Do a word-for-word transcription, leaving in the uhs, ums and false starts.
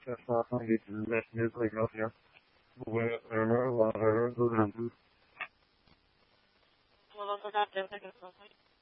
esasen getirilmesini duymak bu bayatlarına varları durumdur. Well, that's not